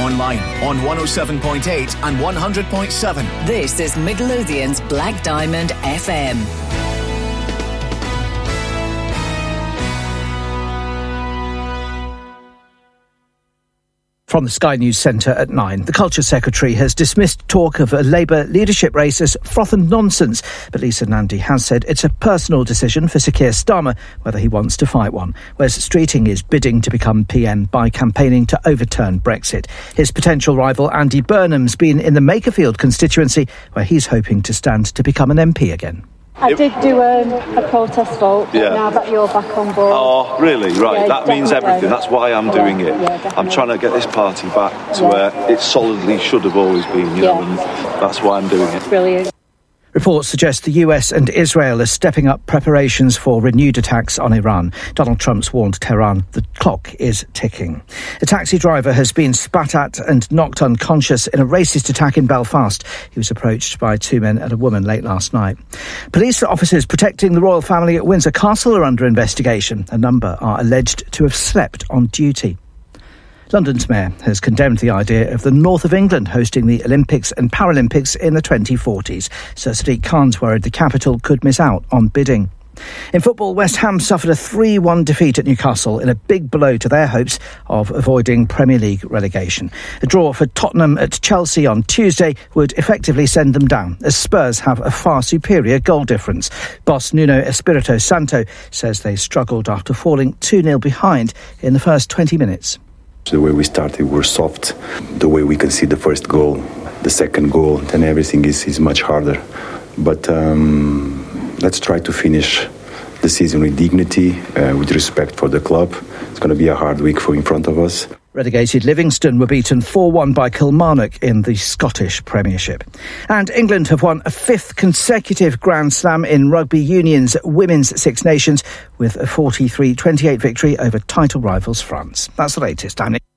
online on 107.8 and 100.7. This is Midlothian's Black Diamond FM. From the Sky News Centre at 9, the Culture Secretary has dismissed talk of a Labour leadership race as froth and nonsense. But Lisa Nandy has said it's a personal decision for Sir Keir Starmer whether he wants to fight one. Wes Streeting is bidding to become PM by campaigning to overturn Brexit. His potential rival Andy Burnham's been in the Makerfield constituency, where he's hoping to stand to become an MP again. I did do a protest vote, but now that you're back on board. Oh, really? Right, Yeah, that means everything. That's why I'm doing it. Yeah, I'm trying to get this party back to where it solidly should have always been, you know, and that's why I'm doing it. Brilliant. Reports suggest the US and Israel are stepping up preparations for renewed attacks on Iran. Donald Trump's warned Tehran the clock is ticking. A taxi driver has been spat at and knocked unconscious in a racist attack in Belfast. He was approached by two men and a woman late last night. Police officers protecting the royal family at Windsor Castle are under investigation. A number are alleged to have slept on duty. London's mayor has condemned the idea of the north of England hosting the Olympics and Paralympics in the 2040s. Sir Sadiq Khan's worried the capital could miss out on bidding. In football, West Ham suffered a 3-1 defeat at Newcastle in a big blow to their hopes of avoiding Premier League relegation. A draw for Tottenham at Chelsea on Tuesday would effectively send them down, as Spurs have a far superior goal difference. Boss Nuno Espirito Santo says they struggled after falling 2-0 behind in the first 20 minutes. The way we started, we're soft. The way we concede the first goal, the second goal, then everything is much harder. But let's try to finish the season with dignity, with respect for the club. It's going to be a hard week in front of us. Relegated Livingston were beaten 4-1 by Kilmarnock in the Scottish Premiership. And England have won a fifth consecutive Grand Slam in Rugby Union's Women's Six Nations with a 43-28 victory over title rivals France. That's the latest. I'm Nick.